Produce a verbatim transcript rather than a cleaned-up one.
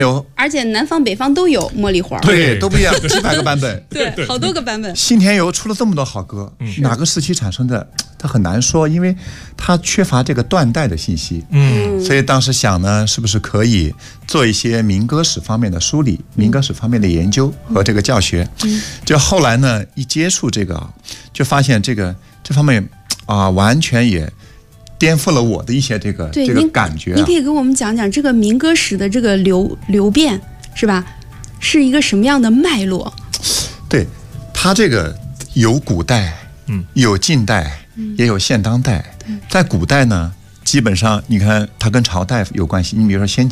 有， 而且南方北方都有茉莉花， 对，都不一样，几百个版本， 对，好多个版本。 信天游出了这么多好歌，哪个时期产生的，它很难说，因为它缺乏这个断代的信息。嗯，所以当时想呢，是不是可以做一些民歌史方面的梳理、民歌史方面的研究和这个教学？嗯，就后来呢，一接触这个，就发现这个这方面啊，完全也颠覆了我的一些这个这个感觉、啊。 你可以给我们讲讲这个民歌史的这个流流变，是吧？是一个什么样的脉络？ 对，它这个有古代，嗯，有近代，嗯、也有现当代。在古代呢，基本上你看它跟朝代有关系。你比如说先